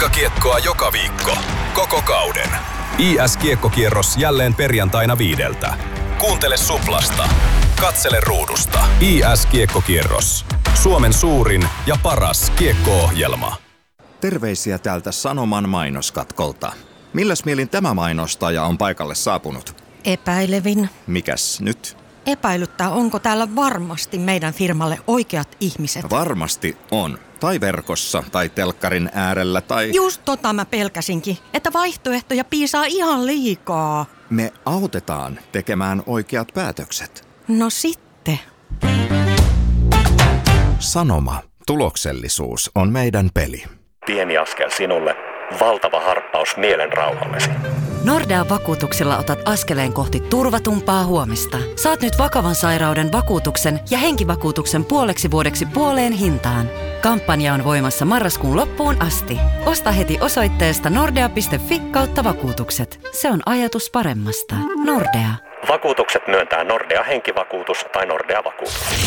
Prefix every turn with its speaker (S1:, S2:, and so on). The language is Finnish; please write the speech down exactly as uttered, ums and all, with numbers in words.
S1: Liigakiekkoa joka viikko, koko kauden. I S-kiekkokierros jälleen perjantaina viideltä. Kuuntele Suplasta. Katsele ruudusta. I S-kiekkokierros. Suomen suurin ja paras kiekko-ohjelma.
S2: Terveisiä täältä Sanoman mainoskatkolta. Milläs mielin tämä mainostaja on paikalle saapunut?
S3: Epäilevin.
S2: Mikäs nyt?
S3: Epäilyttää, onko täällä varmasti meidän firmalle oikeat ihmiset.
S2: Varmasti on. Tai verkossa, tai telkkarin äärellä, tai...
S3: Just tota mä pelkäsinkin, että vaihtoehtoja piisaa ihan liikaa.
S2: Me autetaan tekemään oikeat päätökset.
S3: No sitten.
S2: Sanoma. Tuloksellisuus on meidän peli.
S4: Pieni askel sinulle, valtava harppaus mielen rauhallesi.
S5: Nordean vakuutuksilla otat askeleen kohti turvatumpaa huomista. Saat nyt vakavan sairauden vakuutuksen ja henkivakuutuksen puoleksi vuodeksi puoleen hintaan. Kampanja on voimassa marraskuun loppuun asti. Osta heti osoitteesta nordea piste fi kautta vakuutukset. Se on ajatus paremmasta. Nordea.
S4: Vakuutukset myöntää Nordea henkivakuutus tai Nordea vakuutus.